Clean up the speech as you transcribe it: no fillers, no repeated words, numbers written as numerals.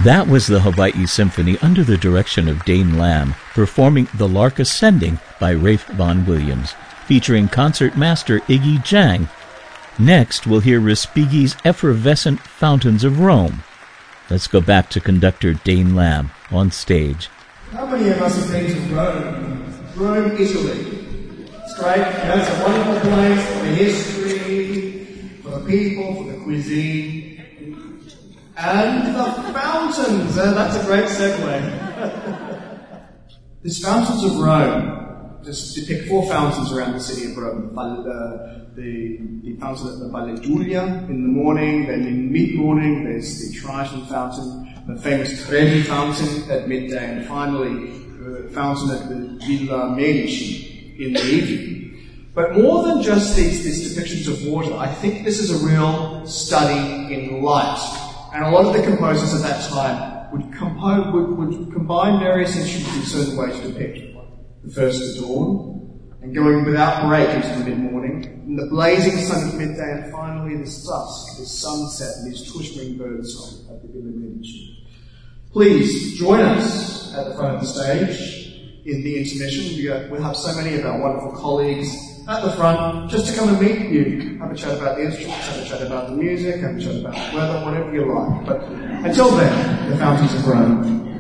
That was the Hawaii Symphony under the direction of Dane Lamb, performing The Lark Ascending by Ralph Vaughan Williams, featuring concert master Iggy Jang. Next, we'll hear Respighi's Effervescent Fountains of Rome. Let's go back to conductor Dane Lamb on stage. How many of us have been to Rome? Rome, Italy. It's great. It's a wonderful place for the history, for the people, for the cuisine. And the fountains. That's a great segue. These fountains of Rome just depict 4 fountains around the city of Rome. The fountain at the Valle Giulia in the morning, then in mid-morning there's the Triton fountain, the famous Trevi fountain at midday, and finally the fountain at the Villa Medici in the evening. But more than just these depictions of water, I think this is a real study in light. And a lot of the composers at that time would combine various instruments in certain ways to depict. The first, the dawn, and going without break into the mid-morning, and the blazing sun at midday, and finally this dusk, this sunset, and this twittering birdsong at the Villa Medici. Please join us at the front of the stage in the intermission. We'll have so many of our wonderful colleagues at the front just to come and meet you, have a chat about the instruments, have a chat about the music, have a chat about the weather, whatever you like. But until then, the Fountains of Rome.